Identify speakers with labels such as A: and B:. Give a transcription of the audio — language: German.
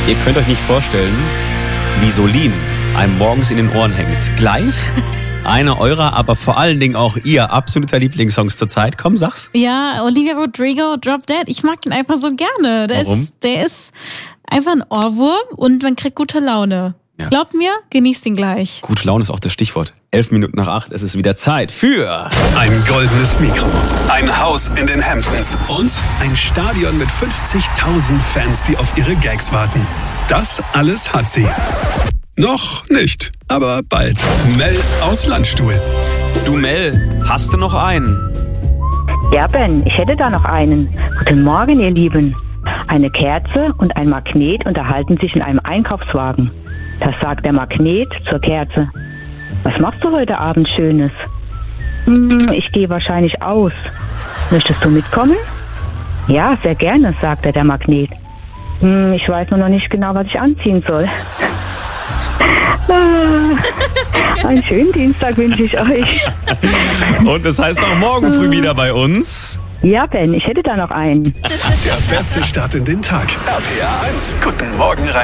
A: Ihr könnt euch nicht vorstellen, wie Solin einem morgens in den Ohren hängt. Gleich einer eurer, aber vor allen Dingen auch ihr absoluter Lieblingssongs zur Zeit. Komm, sag's.
B: Ja, Olivia Rodrigo, Drop Dead. Ich mag ihn einfach so gerne.
A: Warum?
B: Der ist einfach ein Ohrwurm und man kriegt gute Laune.
A: Ja.
B: Glaubt mir, genießt ihn gleich.
A: Gute Laune ist auch das Stichwort. 7:11, es ist wieder Zeit für
C: Ein goldenes Mikro, ein Haus in den Hamptons und ein Stadion mit 50.000 Fans, die auf ihre Gags warten. Das alles hat sie. Noch nicht, aber bald. Mel aus Landstuhl.
A: Du Mel, hast du noch einen?
D: Ja, Ben, ich hätte da noch einen. Guten Morgen, ihr Lieben. Eine Kerze und ein Magnet unterhalten sich in einem Einkaufswagen. Das sagt der Magnet zur Kerze. Was machst du heute Abend Schönes? Ich gehe wahrscheinlich aus. Möchtest du mitkommen? Ja, sehr gerne, sagte der Magnet. Ich weiß nur noch nicht genau, was ich anziehen soll. Einen schönen Dienstag wünsche ich euch.
A: Und das heißt auch morgen früh wieder bei uns.
D: Ja, Ben, ich hätte da noch einen.
C: Der beste Start in den Tag. RPR 1. Guten Morgen,